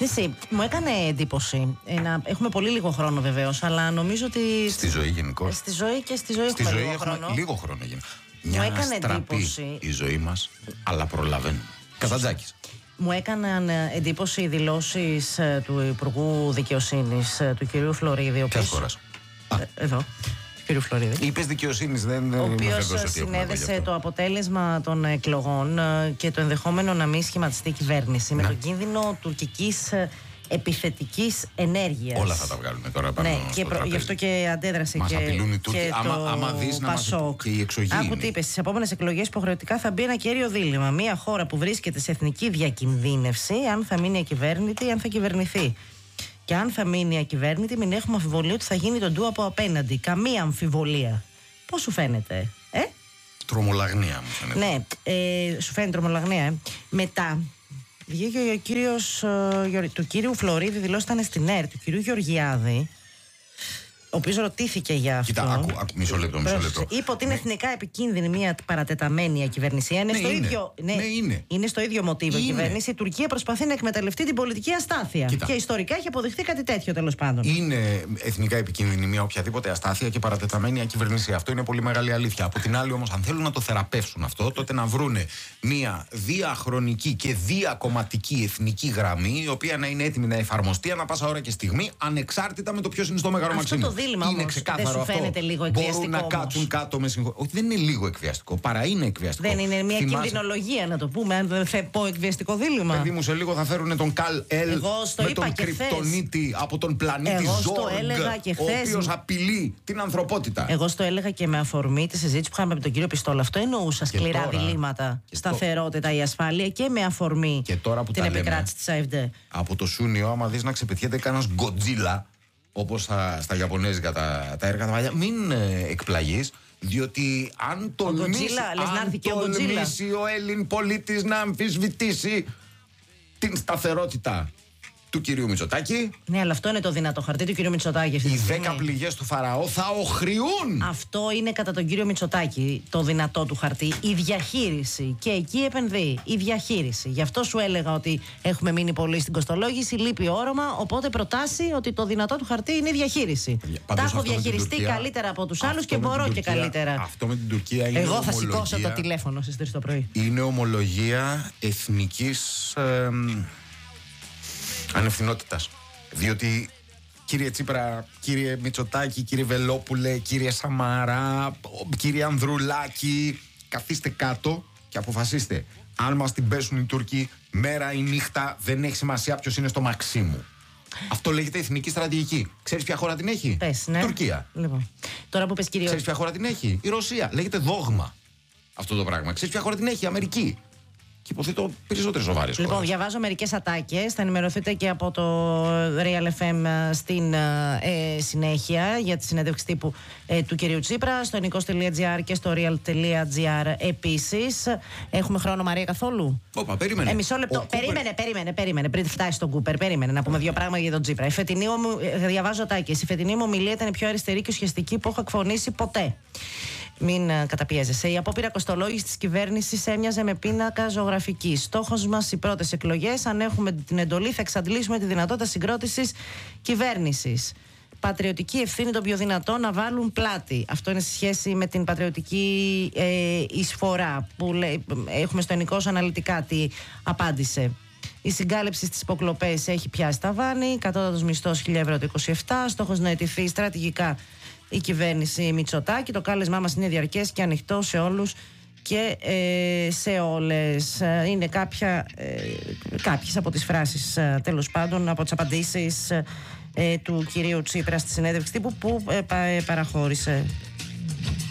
Εσύ, μου έκανε εντύπωση. Έχουμε πολύ λίγο χρόνο βεβαίως, αλλά νομίζω ότι. Στη ζωή γενικώς. Στη ζωή και στη ζωή έχουμε λίγο χρόνο. Λίγο χρόνο γενικώς. Μου έκανε εντύπωση η ζωή μας, αλλά προλαβαίνουμε. Κατατζάκης. Μου έκαναν εντύπωση οι δηλώσεις του Υπουργού Δικαιοσύνης, του κυρίου Φλωρίδη. Ποιας χώρας? Εδώ. Κύριου Φλωρίδη. Είπες δικαιοσύνης, δεν. Ο οποίος συνέδεσε το αποτέλεσμα των εκλογών και το ενδεχόμενο να μην σχηματιστεί η κυβέρνηση με τον κίνδυνο τουρκικής επιθετικής ενέργειας. Όλα θα τα βγάλουμε τώρα πάνω στο τραπέζι. Γι' αυτό και αντέδρασε μας και, απειλούν οι Τούρκοι. άμα δεις να Πασόκ. Και οι εξωγήινοι. Άκου τι είπες, στις επόμενες εκλογές υποχρεωτικά θα μπει ένα κέριο δίλημμα. Μια χώρα που βρίσκεται σε εθνική διακινδύνευση, αν θα μείνει ακυβέρνητη ή αν θα κυβερνηθεί. Και αν θα μείνει ακυβέρνητη, μην έχουμε αμφιβολία ότι θα γίνει το ντου από απέναντι. Καμία αμφιβολία. Πώς σου φαίνεται, Τρομολαγνία μου φαίνεται. Ναι, σου φαίνεται τρομολαγνία, Μετά βγήκε ο κύριος του κύριου Φλωρίδη, δηλώσταν στην ΕΡΤ, του κυρίου Γεωργιάδη, ο οποίος ρωτήθηκε για αυτό. Κοίτα, άκου, μισό λεπτό. Είπε ότι είναι εθνικά επικίνδυνη μια παρατεταμένη ακυβερνησία. Είναι στο ίδιο. Είναι στο ίδιο μοτίβο η κυβέρνηση. Η Τουρκία προσπαθεί να εκμεταλλευτεί την πολιτική αστάθεια. Κοίτα. Και ιστορικά έχει αποδειχθεί κάτι τέτοιο, τέλος πάντων. Είναι εθνικά επικίνδυνη μια οποιαδήποτε αστάθεια και παρατεταμένη ακυβερνησία. Αυτό είναι πολύ μεγάλη αλήθεια. Από την άλλη, όμως, αν θέλουν να το θεραπεύσουν αυτό, τότε να βρούνε μια διαχρονική και διακομματική εθνική γραμμή, η οποία να είναι έτοιμη να εφαρμοστεί ανά πάσα ώρα και στιγμή, ανεξάρτητα με το ποιο είναι στο Μέγαρο Μαξίμου. Δίλημα, είναι όμως, ξεκάθαρο δεν σου φαίνεται αυτό. λίγο εκβιαστικό? Μπορούν να κάτσουν κάτω με συγχωρία. Όχι, δεν είναι λίγο εκβιαστικό. Παρά είναι εκβιαστικό. Δεν είναι μια κινδυνολογία, να το πούμε, αν δεν θα πω εκβιαστικό δίλημα. Παιδί μου, σε λίγο θα φέρουν τον Καλ Ελ με τον Κρυπτονίτη από τον πλανήτη Ζόργκ, ο οποίος απειλεί την ανθρωπότητα. Εγώ στο έλεγα και με αφορμή τη συζήτηση που είχαμε με τον κύριο Πιστόλα. Αυτό εννοούσα, σκληρά διλήμματα. Σταθερότητα, η ασφάλεια και με αφορμή την επικράτηση της ΑΕΒΔ. Από το Σούνιο, άμα δεις να ξεπετιέται κανένας Γκοτζίλα, όπως στα Ιαπωνέζικα τα έργα τα παλιά, μην εκπλαγείς, διότι αν τολμήσει ο Έλλην πολίτης να αμφισβητήσει την σταθερότητα του κυρίου Μητσοτάκη. Ναι, αλλά αυτό είναι το δυνατό χαρτί του κυρίου Μητσοτάκη. Οι 10 πληγές του Φαραώ θα οχριούν. Αυτό είναι κατά τον κύριο Μητσοτάκη το δυνατό του χαρτί. Η διαχείριση. Και εκεί επενδύει. Η διαχείριση. Γι' αυτό σου έλεγα ότι έχουμε μείνει πολύ στην κοστολόγηση, λείπει όρομα. Οπότε προτάσει ότι το δυνατό του χαρτί είναι η διαχείριση. Τα έχω διαχειριστεί καλύτερα από τους άλλους και μπορώ και καλύτερα. Αυτό με την Τουρκία είναι. Εγώ θα σηκώσω το τηλέφωνο στις 3 το πρωί. Είναι ομολογία εθνικής ανευθυνότητας. Διότι, κύριε Τσίπρα, κύριε Μητσοτάκη, κύριε Βελόπουλε, κύριε Σαμαρά, κύριε Ανδρουλάκη, καθίστε κάτω και αποφασίστε. Αν μας την πέσουν οι Τούρκοι, μέρα ή νύχτα, δεν έχει σημασία ποιος είναι στο Μαξίμου. Αυτό λέγεται εθνική στρατηγική. Ξέρεις ποια χώρα την έχει? Πες, ναι. Τουρκία. Λοιπόν. Τώρα που πες, κύριε... Ξέρεις ποια χώρα την έχει? Η Ρωσία. Λέγεται δόγμα αυτό το πράγμα. Ξέρεις ποια χώρα την έχει? Η Αμερική. Και υποθέτω περισσότερες σοβαρές χώρες. Λοιπόν, διαβάζω μερικές ατάκες. Θα ενημερωθείτε και από το Real FM στην συνέχεια για τη συνέντευξη τύπου του κυρίου Τσίπρα στο nikos.gr και στο real.gr επίσης. Έχουμε χρόνο, Μαρία, καθόλου? Όπα, περίμενε. Μισό λεπτό. Περίμενε. Πριν φτάσει στον Κούπερ, περίμενε να πούμε δύο πράγματα για τον Τσίπρα. Διαβάζω ατάκες. Η φετινή μου ομιλία ήταν η πιο αριστερή και ουσιαστική που έχω εκφωνήσει ποτέ. Μην καταπιέζεσαι. Η απόπειρα κοστολόγηση της κυβέρνησης έμοιαζε με πίνακα ζωγραφική. Στόχος μας οι πρώτες εκλογές. Αν έχουμε την εντολή, θα εξαντλήσουμε τη δυνατότητα συγκρότησης κυβέρνησης. Πατριωτική ευθύνη των πιο δυνατών να βάλουν πλάτη. Αυτό είναι σε σχέση με την πατριωτική εισφορά που έχουμε στο Νικός αναλυτικά τι απάντησε. Η συγκάλυψη στις υποκλοπές έχει πιάσει τα βάνη. Κατώτατος μισθός 1.000 ευρώ το 27. Στόχος να ετηθεί στρατηγικά η κυβέρνηση Μητσοτάκη. Το κάλεσμά μας είναι διαρκές και ανοιχτό σε όλους και σε όλες. Είναι κάποιες από τις φράσεις, τέλος πάντων, από τις απαντήσεις του κυρίου Τσίπρα στη συνέντευξη τύπου που παραχώρησε